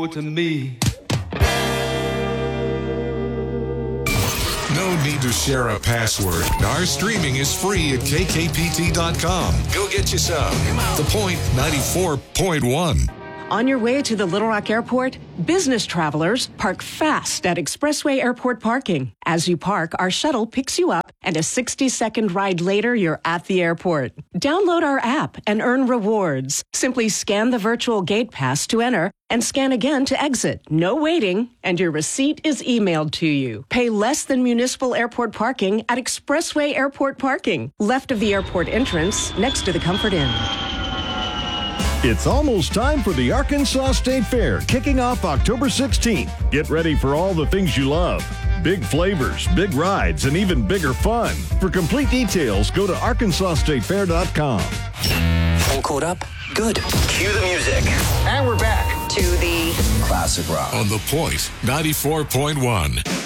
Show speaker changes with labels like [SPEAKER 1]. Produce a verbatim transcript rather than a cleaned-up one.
[SPEAKER 1] to me.
[SPEAKER 2] No need to share a password. Our streaming is free at K K P T dot com. Go get you some. The Point ninety-four point one.
[SPEAKER 3] On your way to the Little Rock Airport, business travelers park fast at Expressway Airport parking. As you park, our shuttle picks you up, and a sixty-second ride later, you're at the airport. Download our app and earn rewards. Simply scan the virtual gate pass to enter and scan again to exit. No waiting, and your receipt is emailed to you. Pay less than municipal airport parking at Expressway Airport parking, left of the airport entrance, next to the Comfort Inn.
[SPEAKER 4] It's almost time for the Arkansas State Fair, kicking off October sixteenth. Get ready for all the things you love. Big flavors, big rides, and even bigger fun. For complete details, go to Arkansas State Fair dot com.
[SPEAKER 5] All caught up? Good. Cue the music. And we're back
[SPEAKER 6] to the
[SPEAKER 5] classic rock
[SPEAKER 2] on The Point ninety-four point one.